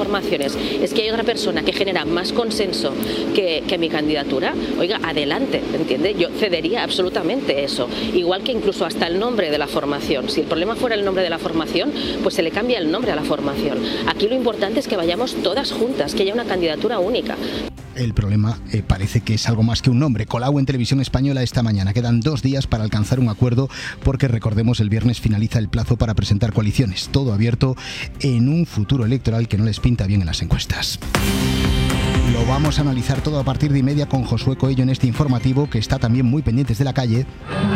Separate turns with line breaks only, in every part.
formaciones es que hay otra persona que genera más consenso que mi candidatura, oiga, adelante, ¿entiende? Yo cedería absolutamente eso. Igual que incluso hasta el nombre de la formación. Si el problema fuera el nombre de la formación, pues se le cambia el nombre a la formación. Aquí lo importante es que vayamos todas juntas, que haya una candidatura única.
El problema parece que es algo más que un nombre. Colau en Televisión Española esta mañana. Quedan 2 días para alcanzar un acuerdo porque, recordemos, el viernes finaliza el plazo para presentar coaliciones. Todo abierto en un futuro electoral que no les pinta bien en las encuestas. Lo vamos a analizar todo a partir de 1:30 con Josué Coello en este informativo, que está también muy pendientes de la calle.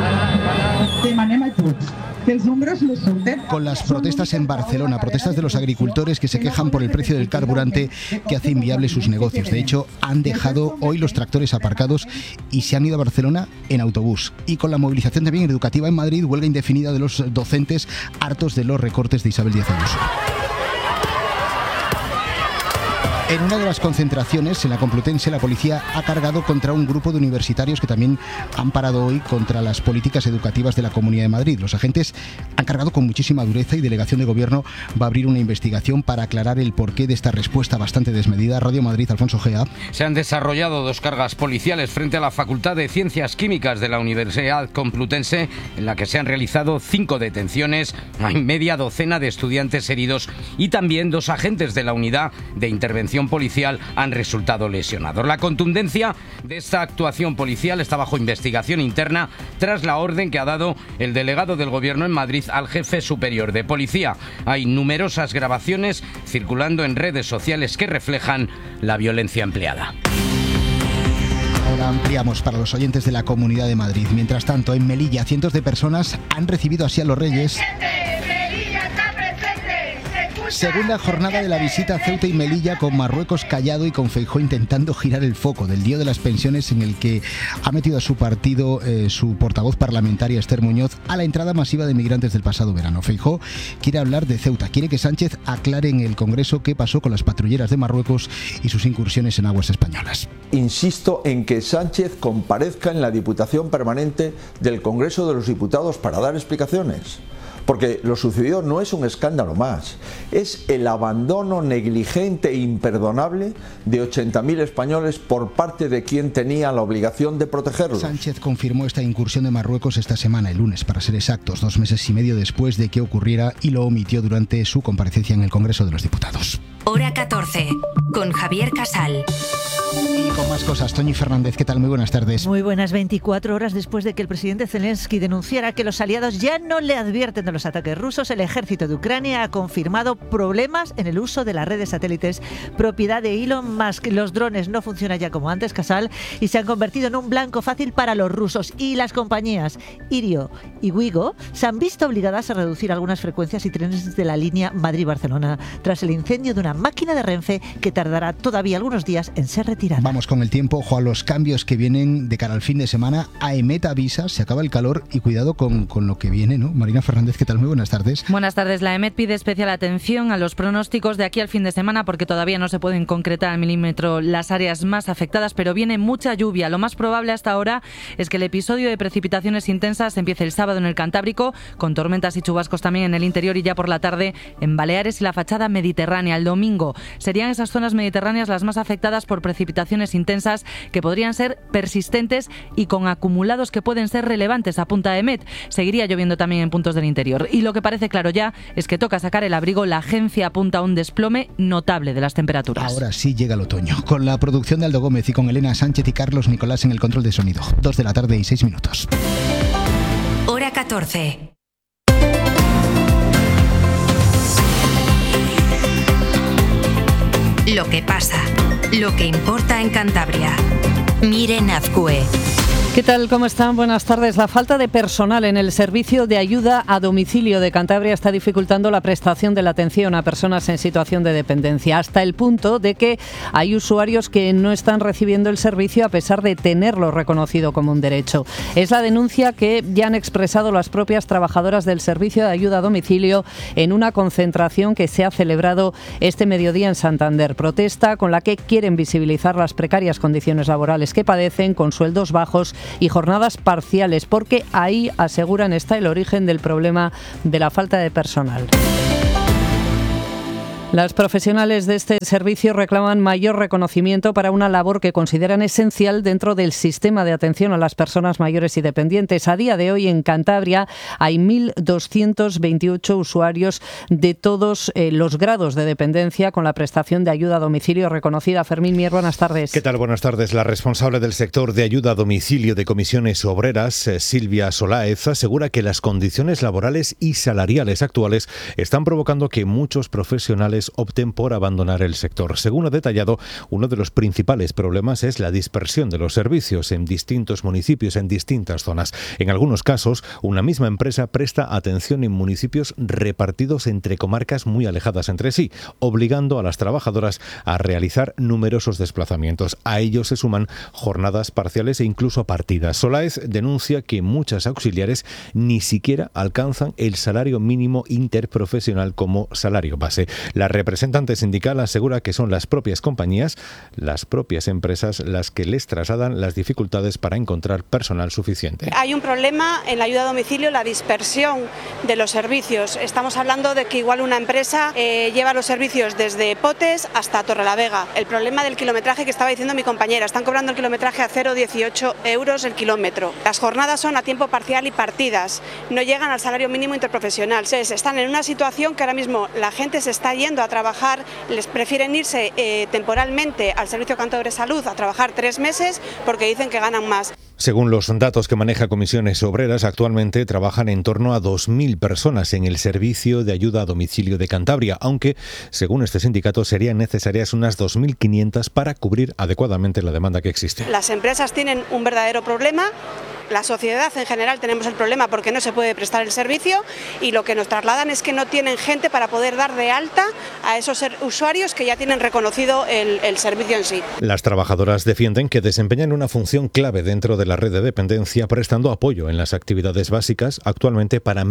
Con las protestas en Barcelona, protestas de los agricultores que se quejan por el precio del carburante que hace inviable sus negocios. De hecho, han dejado hoy los tractores aparcados y se han ido a Barcelona en autobús. Y con la movilización también educativa en Madrid, huelga indefinida de los docentes hartos de los recortes de Isabel Díaz Ayuso. En una de las concentraciones, en la Complutense, la policía ha cargado contra un grupo de universitarios que también han parado hoy contra las políticas educativas de la Comunidad de Madrid. Los agentes han cargado con muchísima dureza y Delegación de Gobierno va a abrir una investigación para aclarar el porqué de esta respuesta bastante desmedida. Radio Madrid, Alfonso Gea.
Se han desarrollado 2 cargas policiales frente a la Facultad de Ciencias Químicas de la Universidad Complutense, en la que se han realizado 5 detenciones, hay media docena de estudiantes heridos y también 2 agentes de la Unidad de Intervención Policial han resultado lesionados. La contundencia de esta actuación policial está bajo investigación interna tras la orden que ha dado el delegado del Gobierno en Madrid al jefe superior de policía. Hay numerosas grabaciones circulando en redes sociales que reflejan la violencia empleada.
Ahora ampliamos para los oyentes de la Comunidad de Madrid. Mientras tanto, en Melilla, cientos de personas han recibido así a los Reyes. Segunda jornada de la visita a Ceuta y Melilla, con Marruecos callado y con Feijóo intentando girar el foco del lío de las pensiones, en el que ha metido a su partido su portavoz parlamentaria Esther Muñoz a la entrada masiva de migrantes del pasado verano. Feijóo quiere hablar de Ceuta, quiere que Sánchez aclare en el Congreso qué pasó con las patrulleras de Marruecos y sus incursiones en aguas españolas.
Insisto en que Sánchez comparezca en la Diputación Permanente del Congreso de los Diputados para dar explicaciones. Porque lo sucedido no es un escándalo más, es el abandono negligente e imperdonable de 80.000 españoles por parte de quien tenía la obligación de protegerlos.
Sánchez confirmó esta incursión de Marruecos esta semana, el lunes, para ser exactos, 2 meses y medio después de que ocurriera, y lo omitió durante su comparecencia en el Congreso de los Diputados.
Hora 14, con Javier Casal.
Y con más cosas, Toñi Fernández, ¿qué tal? Muy buenas tardes.
Muy buenas. 24 horas después de que el presidente Zelensky denunciara que los aliados ya no le advierten de los ataques rusos, el ejército de Ucrania ha confirmado problemas en el uso de las redes satélites propiedad de Elon Musk. Los drones no funcionan ya como antes, Casal, y se han convertido en un blanco fácil para los rusos. Y las compañías Irio y Wigo se han visto obligadas a reducir algunas frecuencias y trenes de la línea Madrid-Barcelona tras el incendio de una máquina de Renfe que tardará todavía algunos días en ser retirada.
Vamos con el tiempo, ojo a los cambios que vienen de cara al fin de semana. AEMET avisa, se acaba el calor y cuidado con lo que viene, ¿no? Marina Fernández, ¿qué tal? Muy buenas tardes.
Buenas tardes. La AEMET pide especial atención a los pronósticos de aquí al fin de semana porque todavía no se pueden concretar al milímetro las áreas más afectadas, pero viene mucha lluvia. Lo más probable hasta ahora es que el episodio de precipitaciones intensas empiece el sábado en el Cantábrico, con tormentas y chubascos también en el interior, y ya por la tarde en Baleares y la fachada mediterránea. El domingo serían esas zonas mediterráneas las más afectadas por precipitaciones intensas que podrían ser persistentes y con acumulados que pueden ser relevantes, apunta AEMET. Seguiría lloviendo también en puntos del interior. Y lo que parece claro ya es que toca sacar el abrigo. La agencia apunta a un desplome notable de las temperaturas.
Ahora sí llega el otoño, con la producción de Aldo Gómez y con Elena Sánchez y Carlos Nicolás en el control de sonido. 2:06 p.m.
Hora 14. Lo que pasa, lo que importa en Cantabria. Miren Azcue.
¿Qué tal? ¿Cómo están? Buenas tardes. La falta de personal en el servicio de ayuda a domicilio de Cantabria está dificultando la prestación de la atención a personas en situación de dependencia, hasta el punto de que hay usuarios que no están recibiendo el servicio a pesar de tenerlo reconocido como un derecho. Es la denuncia que ya han expresado las propias trabajadoras del servicio de ayuda a domicilio en una concentración que se ha celebrado este mediodía en Santander. Protesta con la que quieren visibilizar las precarias condiciones laborales que padecen, con sueldos bajos y jornadas parciales, porque ahí, aseguran, está el origen del problema de la falta de personal. Las profesionales de este servicio reclaman mayor reconocimiento para una labor que consideran esencial dentro del sistema de atención a las personas mayores y dependientes. A día de hoy en Cantabria hay 1.228 usuarios de todos los grados de dependencia con la prestación de ayuda a domicilio reconocida. Fermín Mier, buenas tardes.
¿Qué tal? Buenas tardes. La responsable del sector de ayuda a domicilio de Comisiones Obreras, Silvia Soláez, asegura que las condiciones laborales y salariales actuales están provocando que muchos profesionales opten por abandonar el sector. Según ha detallado, uno de los principales problemas es la dispersión de los servicios en distintos municipios, en distintas zonas. En algunos casos, una misma empresa presta atención en municipios repartidos entre comarcas muy alejadas entre sí, obligando a las trabajadoras a realizar numerosos desplazamientos. A ello se suman jornadas parciales e incluso partidas. Soláez denuncia que muchas auxiliares ni siquiera alcanzan el salario mínimo interprofesional como salario base. La representante sindical asegura que son las propias compañías, las propias empresas, las que les trasladan las dificultades para encontrar personal suficiente.
Hay un problema en la ayuda a domicilio, la dispersión de los servicios. Estamos hablando de que igual una empresa lleva los servicios desde Potes hasta Torrelavega. El problema del kilometraje que estaba diciendo mi compañera, están cobrando el kilometraje a 0,18 euros el kilómetro. Las jornadas son a tiempo parcial y partidas, no llegan al salario mínimo interprofesional. Entonces, están en una situación que ahora mismo la gente se está yendo a trabajar, les prefieren irse temporalmente al Servicio Cántabro de Salud a trabajar 3 meses porque dicen que ganan más.
Según los datos que maneja Comisiones Obreras, actualmente trabajan en torno a 2.000 personas en el servicio de ayuda a domicilio de Cantabria, aunque, según este sindicato, serían necesarias unas 2.500 para cubrir adecuadamente la demanda que existe.
Las empresas tienen un verdadero problema. La sociedad en general tenemos el problema porque no se puede prestar el servicio y lo que nos trasladan es que no tienen gente para poder dar de alta a esos usuarios que ya tienen reconocido el servicio en sí.
Las trabajadoras defienden que desempeñan una función clave dentro de la red de dependencia, prestando apoyo en las actividades básicas actualmente para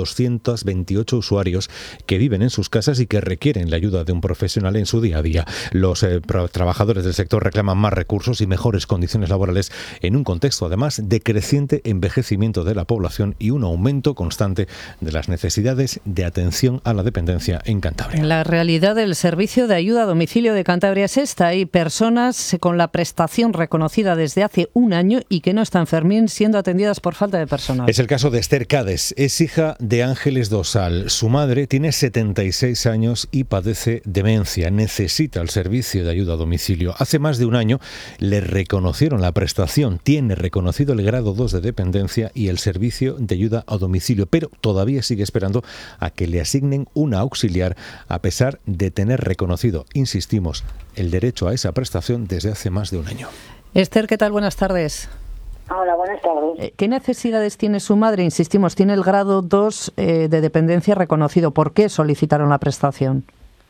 1.228 usuarios que viven en sus casas y que requieren la ayuda de un profesional en su día a día. Los trabajadores del sector reclaman más recursos y mejores condiciones laborales en un contexto además de creciente envejecimiento de la población y un aumento constante de las necesidades de atención a la dependencia en Cantabria.
La realidad del servicio de ayuda a domicilio de Cantabria es esta. Hay personas con la prestación reconocida desde hace un año y que no están, Fermín, siendo atendidas por falta de personal.
Es el caso de Esther Cades. Es hija de Ángeles Dosal. Su madre tiene 76 años y padece demencia. Necesita el servicio de ayuda a domicilio. Hace más de un año le reconocieron la prestación. Tiene reconocido el grado 2 de dependencia y el servicio de ayuda a domicilio, pero todavía sigue esperando a que le asignen una auxiliar a pesar de tener reconocido, insistimos, el derecho a esa prestación desde hace más de un año.
Esther, ¿qué tal? Buenas tardes.
Hola, buenas tardes.
¿Qué necesidades tiene su madre? Insistimos, tiene el grado 2 de dependencia reconocido. ¿Por qué solicitaron la prestación?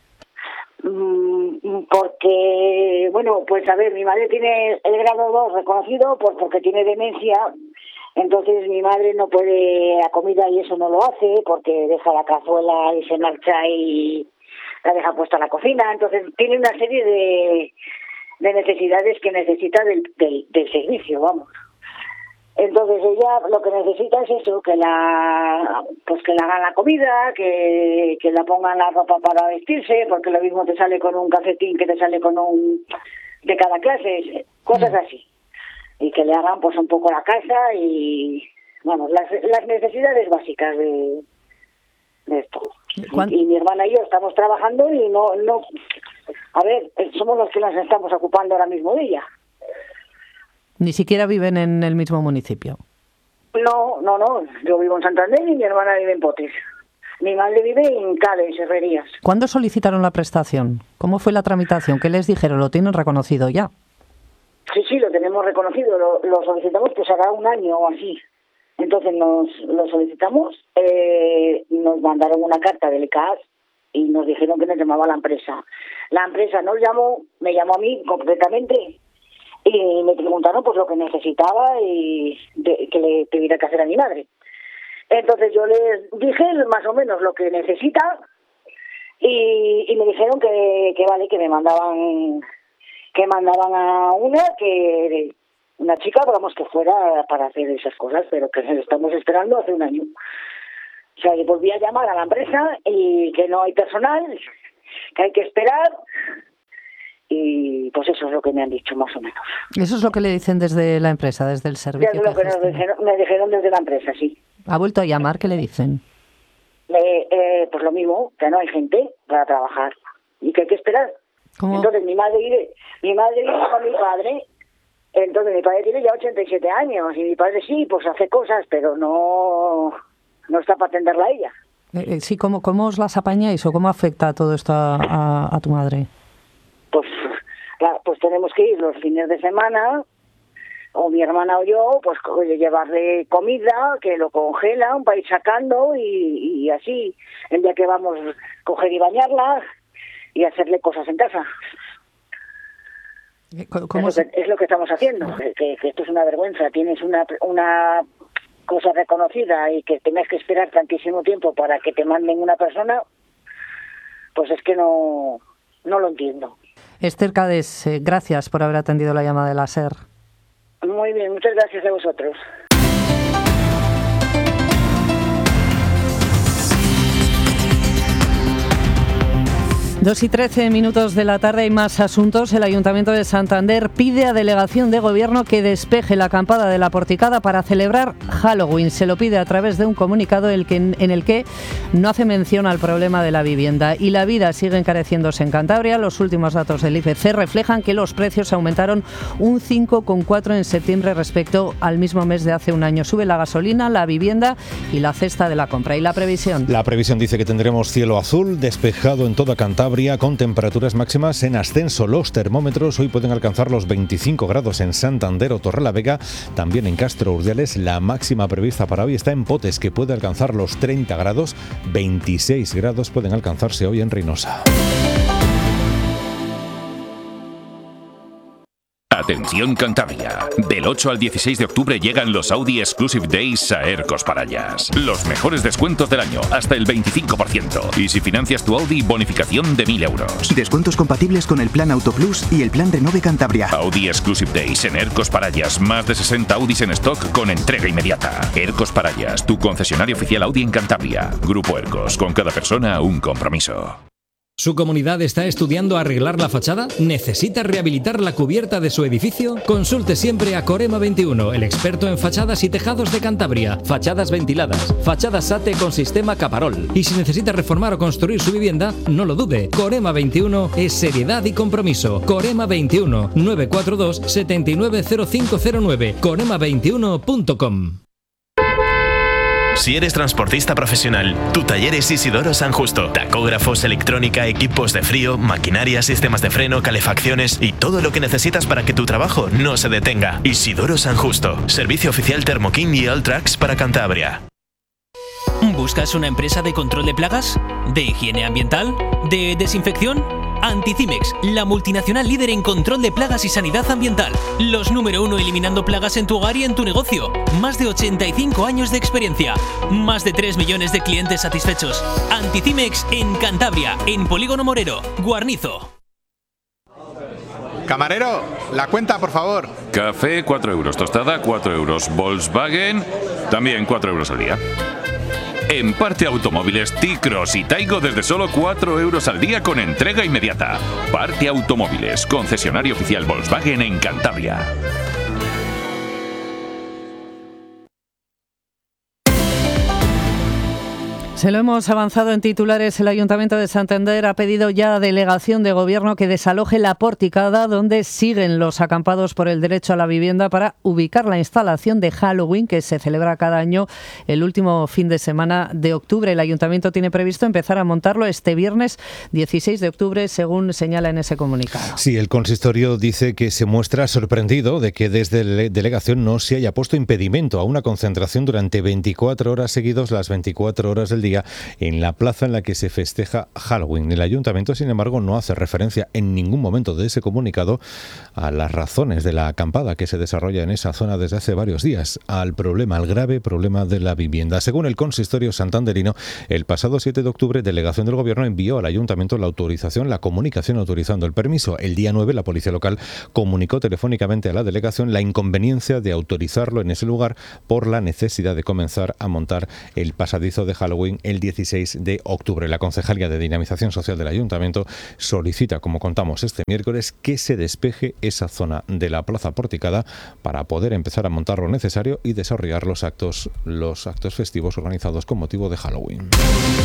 Porque, bueno, pues a ver, mi madre tiene el grado 2 reconocido porque tiene demencia, entonces mi madre no puede la comida y eso no lo hace porque deja la cazuela y se marcha y la deja puesta en la cocina, entonces tiene una serie de necesidades que necesita del servicio, vamos. Entonces ella lo que necesita es eso, que la hagan la comida, que la pongan la ropa para vestirse, porque lo mismo te sale con un calcetín que te sale con un de cada clase, cosas así. Y que le hagan pues un poco la casa y bueno, las necesidades básicas de esto. Y mi hermana y yo estamos trabajando y no a ver, somos los que nos estamos ocupando ahora mismo de ella.
Ni siquiera viven en el mismo municipio.
No. Yo vivo en Santander y mi hermana vive en Potes. Mi madre vive en Cádiz, Herrerías.
¿Cuándo solicitaron la prestación? ¿Cómo fue la tramitación? ¿Qué les dijeron? ¿Lo tienen reconocido ya?
Sí, lo tenemos reconocido. Lo solicitamos pues hará un año o así. Entonces lo solicitamos. Nos mandaron una carta del ICAS y nos dijeron que nos llamaba la empresa. La empresa me llamó a mí concretamente. Y me preguntaron pues lo que necesitaba y que le tuviera que hacer a mi madre. Entonces yo les dije más o menos lo que necesita y me dijeron que vale, que me mandaban a una chica, vamos, que fuera para hacer esas cosas, pero que estamos esperando hace un año. O sea, yo volví a llamar a la empresa y que no hay personal hay que esperar. Y pues eso es lo que me han dicho, más o menos.
Eso es lo que le dicen desde la empresa, desde el servicio.
Es lo que me dijeron desde la empresa, sí.
¿Ha vuelto a llamar? ¿Qué le dicen?
Pues lo mismo, que no hay gente para trabajar y que hay que esperar. ¿Cómo? Entonces mi madre vive con mi padre. Entonces mi padre tiene ya 87 años y mi padre sí, pues hace cosas, pero no está para atenderla a ella.
Sí, ¿cómo os las apañáis o cómo afecta todo esto a tu madre?
Pues tenemos que ir los fines de semana, o mi hermana o yo, pues llevarle comida, que lo congelan para ir sacando y así, el día que vamos a coger y bañarla y hacerle cosas en casa. Es lo que estamos haciendo, que esto es una vergüenza. Tienes una cosa reconocida y que tengas que esperar tantísimo tiempo para que te manden una persona, pues es que no lo entiendo.
Esther Cades, gracias por haber atendido la llamada de la SER.
Muy bien, muchas gracias a vosotros.
2:13 de la tarde, hay más asuntos. El Ayuntamiento de Santander pide a Delegación de Gobierno que despeje la acampada de la Porticada para celebrar Halloween. Se lo pide a través de un comunicado en el que no hace mención al problema de la vivienda. Y la vida sigue encareciéndose en Cantabria. Los últimos datos del IPC reflejan que los precios aumentaron un 5,4% en septiembre respecto al mismo mes de hace un año. Sube la gasolina, la vivienda y la cesta de la compra. ¿Y la previsión?
La previsión dice que tendremos cielo azul, despejado en toda Cantabria, con temperaturas máximas en ascenso. Los termómetros hoy pueden alcanzar los 25 grados en Santander o Torrelavega. También en Castro Urdiales. La máxima prevista para hoy está en Potes, que puede alcanzar los 30 grados. 26 grados pueden alcanzarse hoy en Reynosa.
Atención Cantabria, del 8 al 16 de octubre llegan los Audi Exclusive Days a Ercos Parallas. Los mejores descuentos del año, hasta el 25%. Y si financias tu Audi, bonificación de 1.000 euros.
Descuentos compatibles con el plan Auto Plus y el plan Renove Cantabria.
Audi Exclusive Days en Ercos Parallas. Más de 60 Audis en stock con entrega inmediata. Ercos Parallas, tu concesionario oficial Audi en Cantabria. Grupo Ercos, con cada persona un compromiso.
¿Su comunidad está estudiando arreglar la fachada? ¿Necesita rehabilitar la cubierta de su edificio? Consulte siempre a Corema 21, el experto en fachadas y tejados de Cantabria. Fachadas ventiladas, fachadas SATE con sistema Caparol. Y si necesita reformar o construir su vivienda, no lo dude. Corema 21 es seriedad y compromiso. Corema 21 942 790509. Corema21.com.
Si eres transportista profesional, tu taller es Isidoro San Justo. Tacógrafos, electrónica, equipos de frío, maquinaria, sistemas de freno, calefacciones y todo lo que necesitas para que tu trabajo no se detenga. Isidoro San Justo. Servicio oficial Thermoking y Alltrax para Cantabria.
¿Buscas una empresa de control de plagas? ¿De higiene ambiental? ¿De desinfección? Anticimex, la multinacional líder en control de plagas y sanidad ambiental. Los número 1 eliminando plagas en tu hogar y en tu negocio. Más de 85 años de experiencia. Más de 3 millones de clientes satisfechos. Anticimex en Cantabria, en Polígono Morero, Guarnizo.
Camarero, la cuenta, por favor.
Café, 4 euros. Tostada, 4 euros. Volkswagen, también 4 euros al día. En Parte Automóviles, T-Cross y Taigo desde solo 4 euros al día con entrega inmediata. Parte Automóviles, concesionario oficial Volkswagen en Cantabria.
Se lo hemos avanzado en titulares. El Ayuntamiento de Santander ha pedido ya a Delegación de Gobierno que desaloje la Porticada, donde siguen los acampados por el derecho a la vivienda, para ubicar la instalación de Halloween, que se celebra cada año el último fin de semana de octubre. El Ayuntamiento tiene previsto empezar a montarlo este viernes 16 de octubre, según señala en ese comunicado.
Sí, el consistorio dice que se muestra sorprendido de que desde la delegación no se haya puesto impedimento a una concentración durante 24 horas seguidos, las 24 horas del día, en la plaza en la que se festeja Halloween. El Ayuntamiento, sin embargo, no hace referencia en ningún momento de ese comunicado a las razones de la acampada que se desarrolla en esa zona desde hace varios días, al grave problema de la vivienda. Según el consistorio santanderino, el pasado 7 de octubre, Delegación del Gobierno envió al Ayuntamiento la comunicación autorizando el permiso. El día 9, la Policía Local comunicó telefónicamente a la Delegación la inconveniencia de autorizarlo en ese lugar por la necesidad de comenzar a montar el pasadizo de Halloween Halloween el 16 de octubre. La Concejalía de Dinamización Social del Ayuntamiento solicita, como contamos este miércoles, que se despeje esa zona de la Plaza Porticada para poder empezar a montar lo necesario y desarrollar los actos festivos organizados con motivo de Halloween.